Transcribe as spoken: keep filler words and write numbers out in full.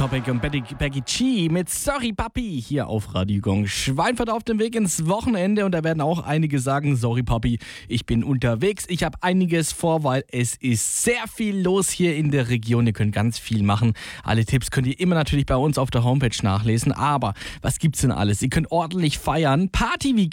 Topic und Becky, Becky G mit Sorry Papi hier auf Radio Gong. Schweinfurt auf dem Weg ins Wochenende und da werden auch einige sagen, sorry Papi, ich bin unterwegs. Ich habe einiges vor, weil es ist sehr viel los hier in der Region. Ihr könnt ganz viel machen. Alle Tipps könnt ihr immer natürlich bei uns auf der Homepage nachlesen. Aber was gibt's denn alles? Ihr könnt ordentlich feiern. Party wie